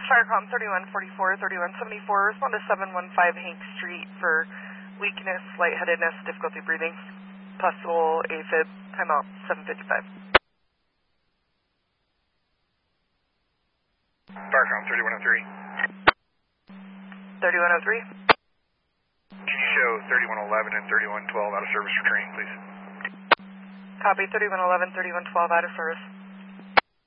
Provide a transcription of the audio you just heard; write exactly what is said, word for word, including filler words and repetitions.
Firecom thirty-one forty-four, thirty-one seventy-four, respond to seven one five Hank Street for weakness, lightheadedness, difficulty breathing, possible AFib, timeout seven fifty-five. Firecom thirty-one oh three. thirty-one oh three. Can you show thirty-one eleven and thirty-one twelve out of service for training, please? Copy, thirty-one eleven, thirty-one twelve out of service.